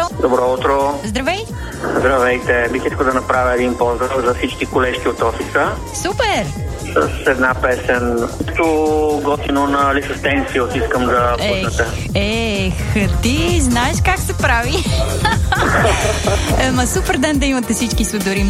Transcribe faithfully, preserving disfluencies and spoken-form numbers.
Добро утро. Здравей. Здравейте. Бих искал да направя един поздрав за всички колежки от офиса. Супер. С една песен. Като готино на Лиса Стенсилс искам да пуснете. Ех, ех, ти знаеш как се прави. Ема супер ден да имате всички, Слудорим.